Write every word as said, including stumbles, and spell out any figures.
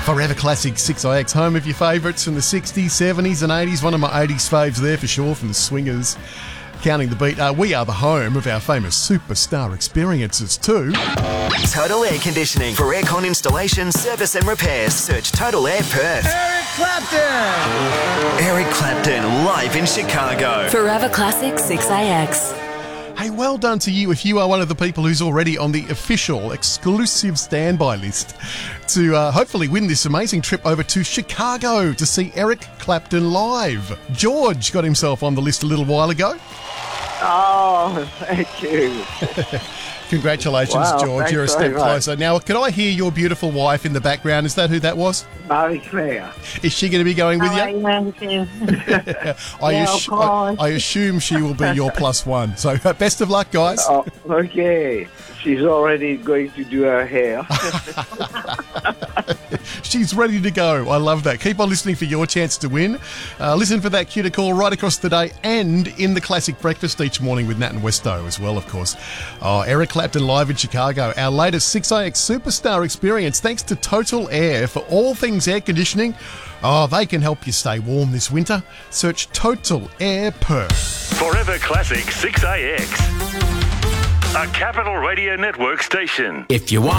Forever Classic six I X, home of your favourites from the sixties, seventies and eighties. One of my eighties faves there for sure, from the Swingers. Counting the beat, uh, we are the home of our famous superstar experiences too. Total Air Conditioning. For aircon installation, service and repairs, search Total Air Perth. Eric Clapton! Eric Clapton, live in Chicago. Forever Classic six I X. Hey, well done to you if you are one of the people who's already on the official exclusive standby list to uh, hopefully win this amazing trip over to Chicago to see Eric Clapton live. George got himself on the list a little while ago. Oh, thank you. Congratulations, Wow, George. You're a step very much. closer. Now, can I hear your beautiful wife in the background? Is that who that was? Marie Claire. Is she going to be going with you? I, I, Yeah, assu- of course. I, I assume she will be your plus one. So uh, best of luck, guys. oh, okay. She's already going to do her hair. She's ready to go. I love that. Keep on listening for your chance to win. Uh, listen for that cue to call right across the day and in the Classic Breakfast each morning with Nat and Westo as well, of course. Oh, Eric Clapton live in Chicago. Our latest six I X superstar experience, thanks to Total Air for all things air conditioning. Oh, they can help you stay warm this winter. Search Total Air Perth. Forever Classic six I X. A Capital Radio Network station. If you want